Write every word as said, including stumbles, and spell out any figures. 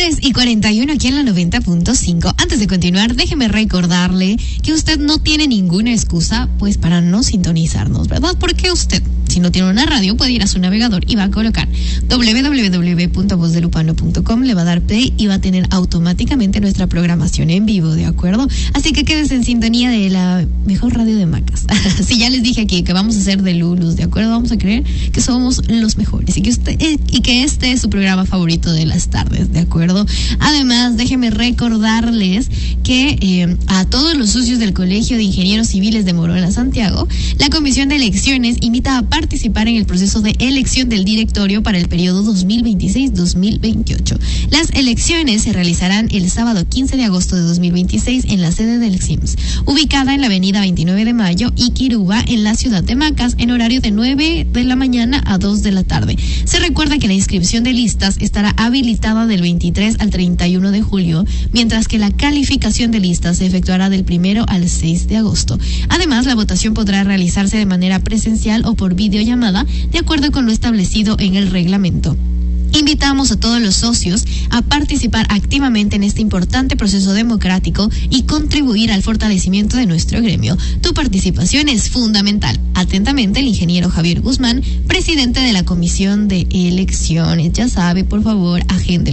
tres y cuarenta y uno aquí en la noventa punto cinco. Antes de continuar, déjeme recordarle que usted no tiene ninguna excusa, pues, para no sintonizarnos, ¿verdad? Porque usted, si no tiene una radio, puede ir a su navegador y va a colocar doble u doble u doble u punto voz de lupano punto com, le va a dar play y va a tener automáticamente nuestra programación en vivo, ¿de acuerdo? Así que quédese en sintonía de la mejor radio de Macas. Si ya les dije aquí que vamos a ser de Lulus, ¿de acuerdo? Vamos a creer que somos los mejores y que usted y que este es su programa favorito de las tardes, ¿de acuerdo? Además, déjenme recordarles que eh, a todos los socios del Colegio de Ingenieros Civiles de Morola, Santiago, la Comisión de Elecciones invita a participar en el proceso de elección del directorio para el periodo dos mil veintiséis dos mil veintiocho. Las elecciones se realizarán el sábado quince de agosto de dos mil veintiséis en la sede del C I M S, ubicada en la avenida veintinueve de mayo y Quiruba, en la ciudad de Macas, en horario de nueve de la mañana a dos de la tarde. Se recuerda que la inscripción de listas estará habilitada del veintitrés al treinta y uno de julio, mientras que la calificación de listas se efectuará del primero al seis de agosto. Además, la votación podrá realizarse de manera presencial o por videollamada, de acuerdo con lo establecido en el reglamento. Invitamos a todos los socios a participar activamente en este importante proceso democrático y contribuir al fortalecimiento de nuestro gremio. Tu participación es fundamental. Atentamente, el ingeniero Javier Guzmán, presidente de la Comisión de Elecciones. Ya sabe, por favor, agéndelo.